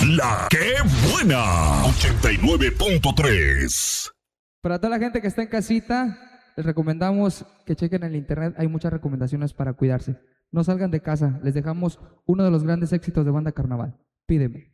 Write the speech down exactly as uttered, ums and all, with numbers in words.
La que buena. ochenta y nueve punto tres. Para toda la gente que está en casita, les recomendamos que chequen en el internet. Hay muchas recomendaciones para cuidarse. No salgan de casa. Les dejamos uno de los grandes éxitos de Banda Carnaval. Pídeme.